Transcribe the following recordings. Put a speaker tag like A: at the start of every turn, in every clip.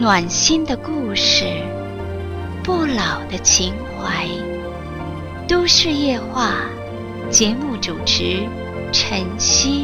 A: 暖心的故事，不老的情怀。都市夜话，节目主持晨曦。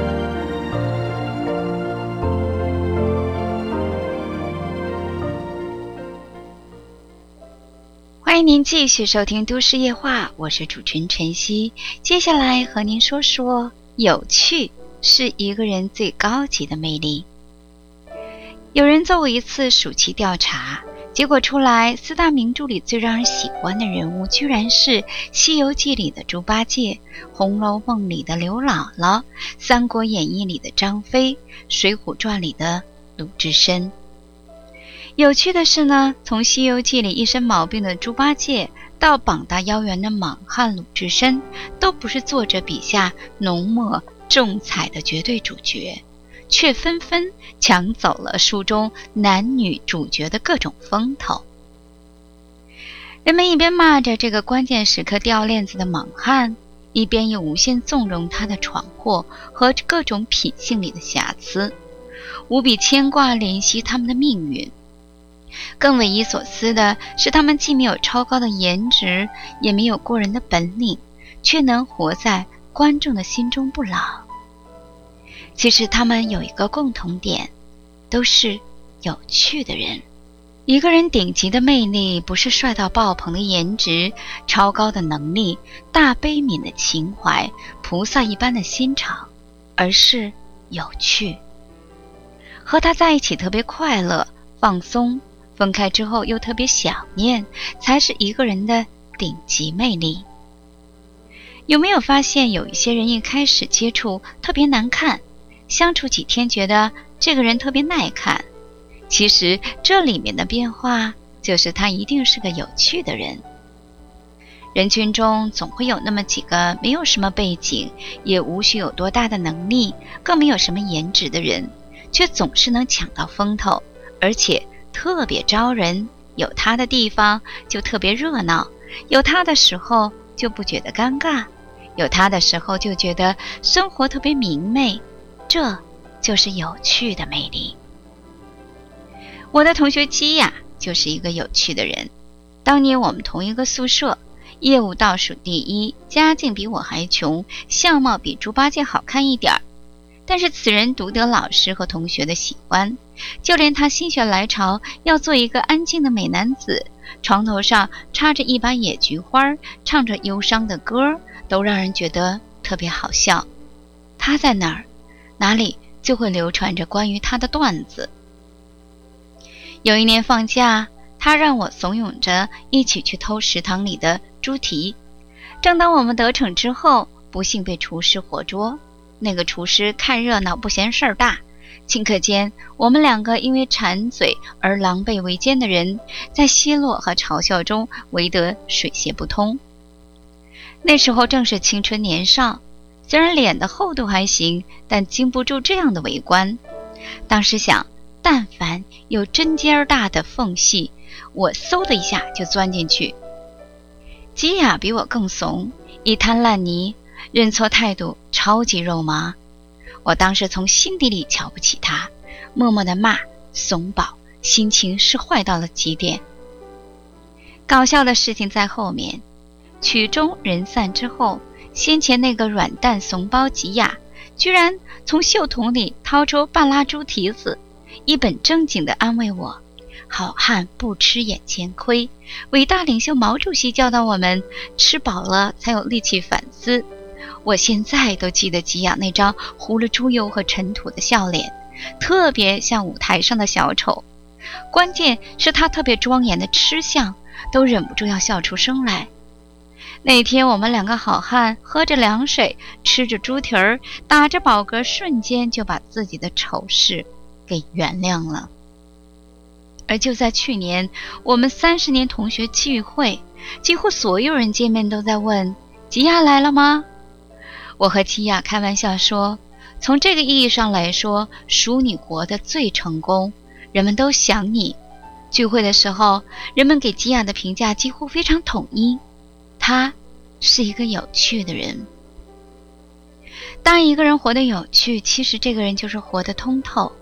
A: 欢迎您继续收听都市夜话，我是主持人晨曦。接下来和您说说，有趣是一个人最高级的魅力。有人做过一次暑期调查，结果出来4大名著里最让人喜欢的人物居然是《西游记》里的猪八戒，《红楼梦》里的刘姥姥，《三国演义》里的张飞，《水浒传》里的鲁智深。有趣的是呢，从《西游记》里一身毛病的猪八戒到膀大腰圆的莽汉鲁智深，都不是作者笔下浓墨重彩的绝对主角，却纷纷抢走了书中男女主角的各种风头。人们一边骂着这个关键时刻掉链子的莽汉，一边又无限纵容他的闯祸和各种品性里的瑕疵，无比牵挂怜惜他们的命运。更匪夷所思的是，他们既没有超高的颜值，也没有过人的本领，却能活在观众的心中不老。其实他们有一个共同点，都是有趣的人。一个人顶级的魅力，不是帅到爆棚的颜值、超高的能力、大悲悯的情怀、菩萨一般的心肠，而是有趣。和他在一起特别快乐、放松，分开之后又特别想念，才是一个人的顶级魅力。有没有发现，有一些人一开始接触特别难看，相处几天觉得这个人特别耐看，其实这里面的变化就是他一定是个有趣的人。人群中总会有那么几个没有什么背景，也无需有多大的能力，更没有什么颜值的人，却总是能抢到风头，而且特别招人。有他的地方就特别热闹，有他的时候就不觉得尴尬，有他的时候就觉得生活特别明媚，这就是有趣的魅力。我的同学基亚就是一个有趣的人。当年我们同一个宿舍，业务倒数第一，家境比我还穷，相貌比猪八戒好看一点，但是此人独得老师和同学的喜欢，就连他心血来潮要做一个安静的美男子，床头上插着一把野菊花，唱着忧伤的歌，都让人觉得特别好笑。他在哪儿，哪里就会流传着关于他的段子。有一年放假，他让我怂恿着一起去偷食堂里的猪蹄。正当我们得逞之后，不幸被厨师活捉。那个厨师看热闹不嫌事儿大，顷刻间我们2个因为馋嘴而狼狈为奸的人，在奚落和嘲笑中围得水泄不通。那时候正是青春年少，虽然脸的厚度还行，但经不住这样的围观。当时想，但凡有针尖大的缝隙，我嗖的一下就钻进去。基亚比我更怂，一滩烂泥，认错态度超级肉麻。我当时从心底里瞧不起他，默默地骂怂宝，心情是坏到了极点。搞笑的事情在后面。曲终人散之后，先前那个软蛋怂包吉亚居然从袖筒里掏出半拉猪蹄子，一本正经地安慰我，好汉不吃眼前亏，伟大领袖毛主席教导我们，吃饱了才有力气反思。我现在都记得吉亚那张糊了猪油和尘土的笑脸，特别像舞台上的小丑。关键是他特别庄严的吃相，都忍不住要笑出声来。那天我们2个好汉喝着凉水，吃着猪蹄儿，打着饱嗝，瞬间就把自己的丑事给原谅了。而就在去年，我们30年同学聚会，几乎所有人见面都在问吉亚来了吗？我和吉亚开玩笑说，从这个意义上来说，属你活得最成功，人们都想你。聚会的时候，人们给吉亚的评价几乎非常统一，他是一个有趣的人。当一个人活得有趣，其实这个人就是活得通透。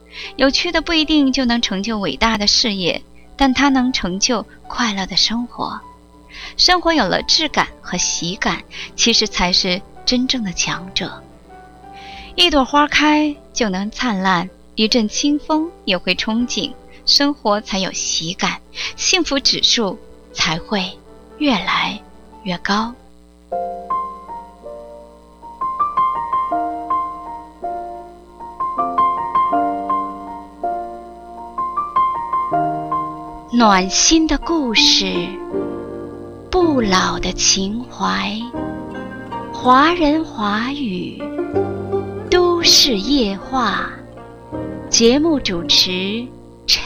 A: 有趣的不一定就能成就伟大的事业，但它能成就快乐的生活。生活有了质感和喜感，其实才是真正的强者。一朵花开就能灿烂，一阵清风也会憧憬，生活才有喜感，幸福指数才会越来越高。暖心的故事，不老的情怀，华人华语，都市夜话，节目主持